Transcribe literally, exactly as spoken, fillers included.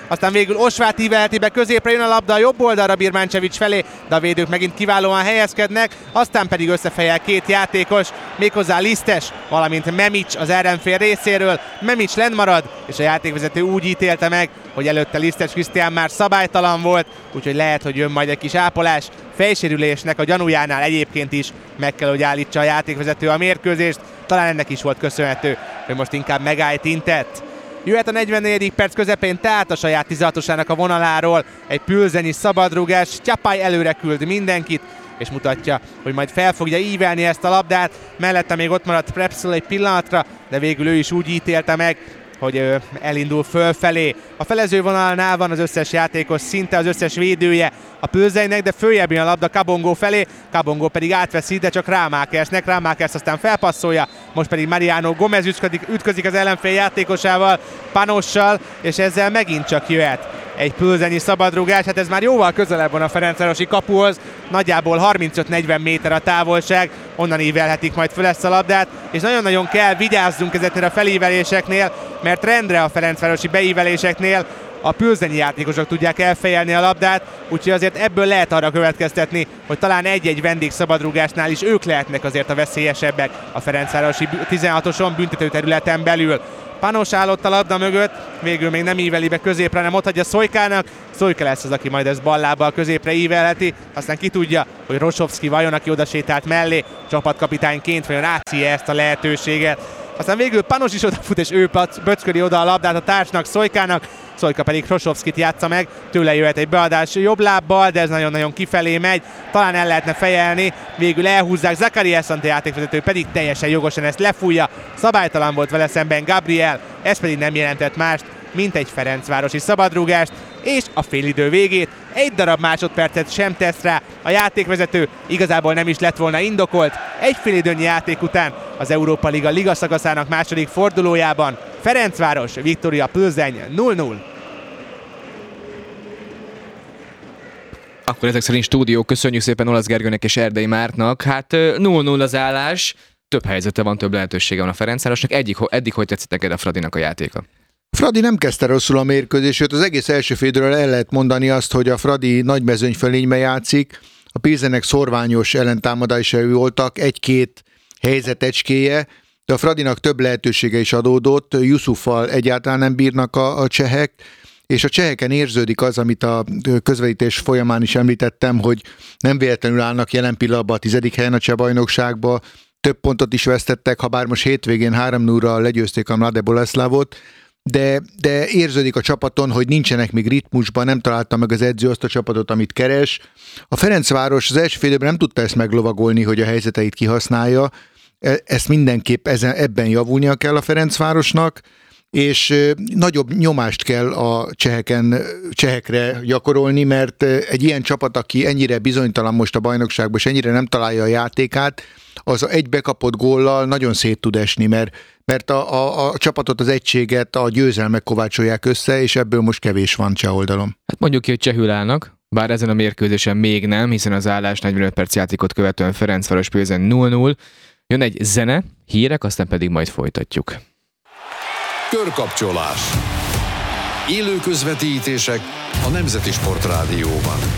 aztán végül Osvát ívelheti be, középre jön a labda a jobb oldalra Birmancevic felé, de a védők megint kiválóan helyezkednek, aztán pedig összefejel két játékos, méghozzá Lisztes, valamint Memic az ellenfél részéről. Memic lent marad, és a játékvezető úgy ítélte meg, hogy előtte Lisztes Krisztián már szabálytalan volt, úgyhogy lehet, hogy jön majd egy kis ápolás. Fejsérülésnek a gyanújánál egyébként is meg kell, hogy állítsa a játékvezető a mérkőzést. Talán ennek is volt köszönhető, hogy most inkább megállt intett. Jöhet a negyvennegyedik perc közepén, tehát a saját tizenhatosának a vonaláról egy Plzenyi szabadrúgás. Csapály előre küld mindenkit, és mutatja, hogy majd fel fogja ívelni ezt a labdát. Mellette még ott maradt Prepszel egy pillanatra, de végül ő is úgy ítélte meg, hogy elindul fölfelé. A felezővonalnál van az összes játékos, szinte az összes védője a Plzenynek, de följebb jön a labda Kabongó felé, Kabongó pedig átveszi, de csak Rámákersnek, Rámákers aztán felpasszolja, most pedig Mariano Gomez ütközik, ütközik az ellenfél játékosával, Panossal, és ezzel megint csak jöhet egy plzenyi szabadrúgás. Hát ez már jóval közelebb van a ferencvárosi kapuhoz, nagyjából harmincöt-negyven méter a távolság, onnan ívelhetik majd föl ezt a labdát, és nagyon-nagyon kell vigyázzunk ezeknél a felíveléseknél, mert rendre a ferencvárosi beíveléseknél a plzenyi játékosok tudják elfejelni a labdát, úgyhogy azért ebből lehet arra következtetni, hogy talán egy-egy vendégszabadrúgásnál is ők lehetnek azért a veszélyesebbek a ferencvárosi tizenhatoson büntetőterületen belül. Panos állott a labda mögött, végül még nem íveli be középre, nem ott hagyja Szojkának. Szojka lesz az, aki majd ezt ballábbal középre ívelheti, aztán ki tudja, hogy Rosovszki vajon, aki oda sétált mellé, csapatkapitányként vajon átszíje ezt a lehetőséget. Aztán végül Panos is odafut, és ő böcköli oda a labdát a társnak, Szojkának. Szojka pedig Rosovszkit játsza meg, tőle jöhet egy beadás jobb lábbal, de ez nagyon-nagyon kifelé megy, talán el lehetne fejelni, végül elhúzzák, Zakarias Ante játékvezető pedig teljesen jogosan ezt lefújja, szabálytalan volt vele szemben Gabriel, ez pedig nem jelentett mást, mint egy ferencvárosi szabadrúgást, és a félidő végét egy darab másodpercet sem tesz rá a játékvezető, igazából nem is lett volna indokolt. Egy félidőnyi játék után az Európa Liga liga szakaszának második fordulójában Ferencváros, Viktória Plzeň nulla nulla. Akkor ezek szerint stúdió, köszönjük szépen Olasz Gergőnek és Erdei Mártnak. Hát nulla nulla az állás, több helyzete van, több lehetősége van a Ferencvárosnak. Eddig, eddig hogy tetszett neked a Fradinak a játéka? Fradi nem kezdte rosszul a mérkőzést, sőt az egész első félidőről el lehet mondani azt, hogy a Fradi nagy mezőnyfölényben játszik, a Pilzenek szorványos ellentámadásai voltak, egy-két helyzetecskéje, de a Fradinak több lehetősége is adódott, Yusuffal egyáltalán nem bírnak a, a csehek, és a cseheken érződik az, amit a közvetítés folyamán is említettem, hogy nem véletlenül állnak jelen pillanatban a tizedik helyen a cseh bajnokságban, több pontot is vesztettek, ha bár most hétvégén három nulla legyőzték a Mlade Boleslavot, de, de érződik a csapaton, hogy nincsenek még ritmusban, nem találta meg az edző azt a csapatot, amit keres. A Ferencváros az első fél időben nem tudta ezt meglovagolni, hogy a helyzeteit kihasználja, ezt mindenképp ezen, ebben javulnia kell a Ferencvárosnak, és nagyobb nyomást kell a cseheken, csehekre gyakorolni, mert egy ilyen csapat, aki ennyire bizonytalan most a bajnokságban, és ennyire nem találja a játékát, az egy bekapott góllal nagyon szét tud esni, mert, mert a, a, a csapatot, az egységet a győzelmek kovácsolják össze, és ebből most kevés van cseh oldalon. Hát mondjuk ki, hogy csehül állnak, bár ezen a mérkőzésen még nem, hiszen az állás negyvenöt perc játékot követően Ferencváros Plzeň nulla nulla. Jön egy zene, hírek, aztán pedig majd folytatjuk. Körkapcsolás. Élő közvetítések a Nemzeti Sportrádióban.